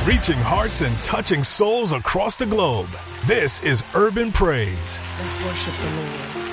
reaching hearts and touching souls across the globe. This is Urban Praise. Let's worship the Lord.